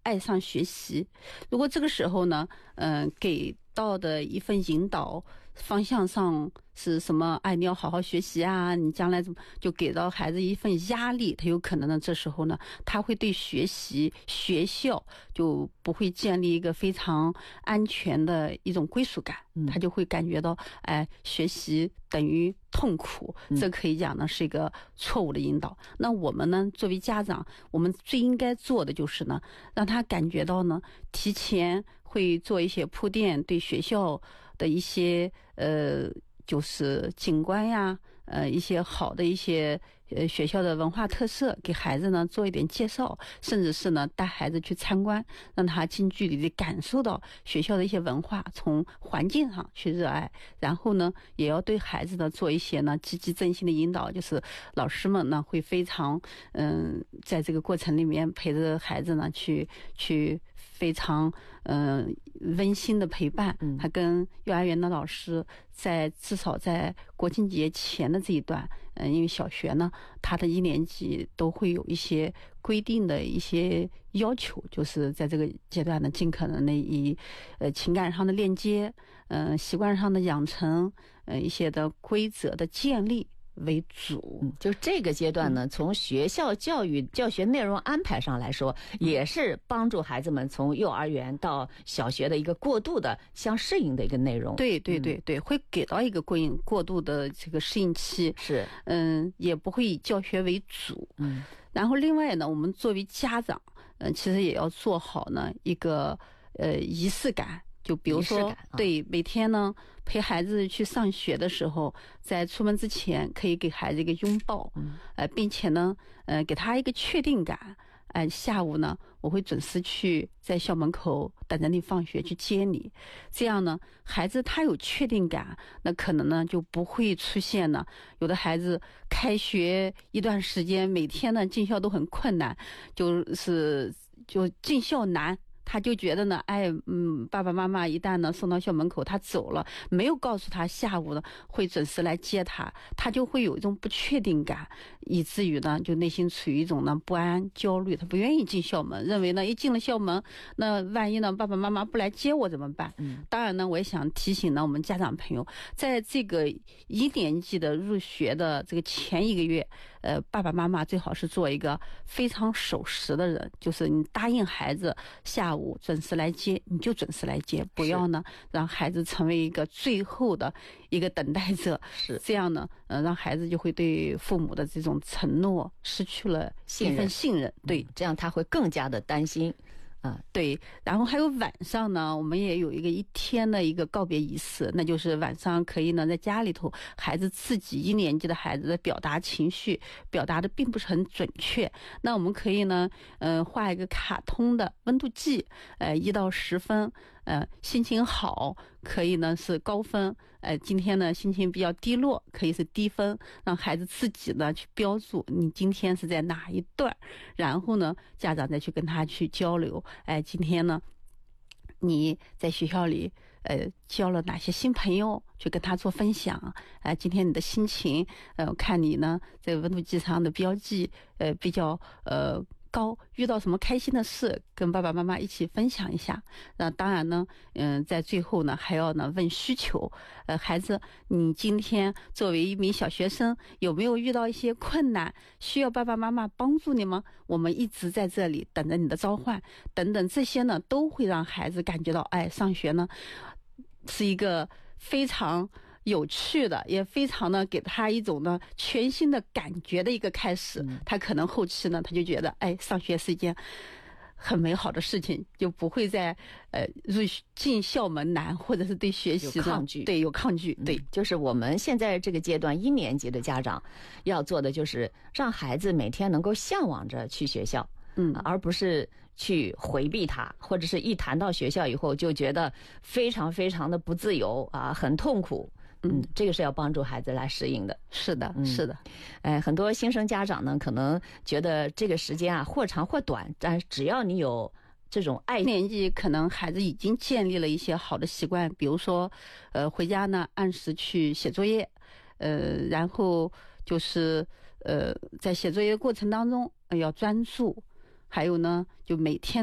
爱上学习。如果这个时候呢，给到的一份引导方向上是什么？哎，你要好好学习啊！你将来怎么就给到孩子一份压力？他有可能呢，这时候呢，他会对学习、学校就不会建立一个非常安全的一种归属感。他就会感觉到，哎，学习等于痛苦。这可以讲呢是一个错误的引导。那我们呢，作为家长，我们最应该做的就是呢，让他感觉到呢，提前会做一些铺垫，对学校的一些就是景观呀，一些好的一些学校的文化特色，给孩子呢做一点介绍，甚至是呢带孩子去参观，让他近距离的感受到学校的一些文化，从环境上去热爱。然后呢，也要对孩子呢做一些呢积极正心的引导，就是老师们呢会非常在这个过程里面陪着孩子呢去非常温馨的陪伴。他跟幼儿园的老师至少在国庆节前的这一段，因为小学呢，他的1年级都会有一些规定的一些要求，就是在这个阶段呢，尽可能的以情感上的链接，习惯上的养成，一些的规则的建立为主。 就这个阶段呢，从学校教育教学内容安排上来说，也是帮助孩子们从幼儿园到小学的一个过渡的相适应的一个内容。 对，会给到一个过渡的这个适应期。 是， 也不会以教学为主。然后另外呢，我们作为家长，其实也要做好呢一个仪式感。就比如说，对，每天呢陪孩子去上学的时候，在出门之前可以给孩子一个拥抱，并且呢，给他一个确定感。下午呢，我会准时去在校门口等着你放学去接你。这样呢，孩子他有确定感，那可能呢就不会出现呢有的孩子开学一段时间，每天呢进校都很困难，就进校难。他就觉得呢，爸爸妈妈一旦呢送到校门口，他走了，没有告诉他下午呢会准时来接他，他就会有一种不确定感，以至于呢就内心处于一种呢不安、焦虑，他不愿意进校门，认为呢一进了校门，那万一呢爸爸妈妈不来接我怎么办？当然呢，我也想提醒呢我们家长朋友，在这个1年级的入学的这个前1个月，爸爸妈妈最好是做一个非常守时的人，就是你答应孩子下午准时来接，你就准时来接，不要呢让孩子成为一个最后的一个等待者。 是这样呢，让孩子就会对父母的这种承诺失去了一份信任。对， 这样他会更加的担心。 对，然后还有晚上呢，我们也有一天的一个告别仪式，那就是晚上可以呢在家里头，孩子自己1年级的孩子的表达情绪，表达的并不是很准确，那我们可以呢，画一个卡通的温度计，1到10分，心情好可以呢是高分，今天呢心情比较低落可以是低分，让孩子自己呢去标注你今天是在哪一段，然后呢家长再去跟他去交流。今天呢你在学校里交了哪些新朋友，去跟他做分享。今天你的心情，我看你呢在温度计上的标记比较高，遇到什么开心的事，跟爸爸妈妈一起分享一下。当然呢，在最后呢，还要呢问需求。孩子，你今天作为一名小学生，有没有遇到一些困难，需要爸爸妈妈帮助你吗？我们一直在这里等着你的召唤，等等，这些呢，都会让孩子感觉到，上学呢是一个非常有趣的，也非常的给他一种呢全新的感觉的一个开始。他可能后期呢，他就觉得上学是一件很美好的事情，就不会再进校门难，或者是对学习有抗拒。 对，有抗拒。对， 就是我们现在这个阶段1年级的家长要做的，就是让孩子每天能够向往着去学校。而不是去回避它，或者是一谈到学校以后就觉得非常非常的不自由啊，很痛苦。这个是要帮助孩子来适应的。 是的，是的。 很多新生家长呢，可能觉得这个时间啊，或长或短，但只要你有这种爱。 年纪可能孩子已经建立了一些好的习惯，比如说，回家呢按时去写作业，然后就是在写作业过程当中要专注。还有呢，就每天